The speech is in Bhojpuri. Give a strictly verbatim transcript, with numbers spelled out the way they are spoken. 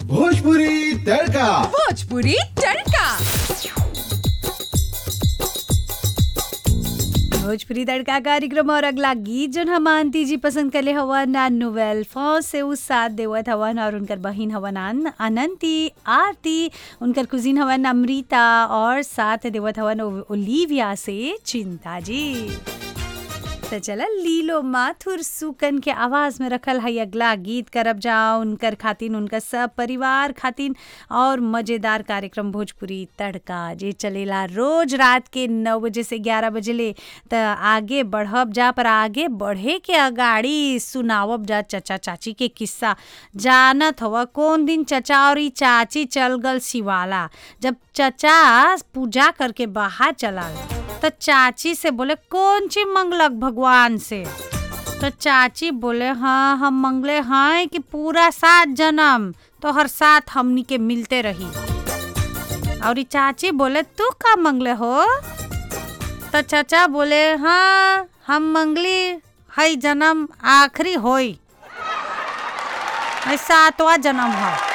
भोजपुरी तड़का। भोजपुरी तड़का। भोजपुरी तड़का कार्यक्रम और अगला गीत जोन हम आंटी जी पसंद करले हवन नोवेल फॉ से उ साथ देवत हवन और उनकर बहिन हवन अन- अनंती आरती, उनकर कुजीन हवन अमृता और साथ देवत हवन ओ- ओलिविया से चिंता जी। तो चला लीलो माथुर सुकन के आवाज में रखल है अगला गीत करब जाओ उनकर खातिन, उनका सब परिवार खातिन और मजेदार कार्यक्रम भोजपुरी तड़का जे चलेला रोज रात के नौ बजे से ग्यारह बजे ले। तो आगे बढ़ब जा, पर आगे बढ़े के अगाड़ी सुनावब जा चचा चाची के किस्सा। जानत हवा कौन दिन चचा और ई चाची चल गल शिवाला। जब चचा पूजा करके बाहर चला तो चाची से बोले कौन चीज मंगलक भगवान से। तो चाची बोले हाँ हम मंगले हैं कि पूरा सात जन्म तो हर साथ हमनी के मिलते रही। और चाची बोले तू का मंगले हो। तो चाचा बोले हाँ हम मंगली है जन्म आखिरी होई, सातवां जन्म है।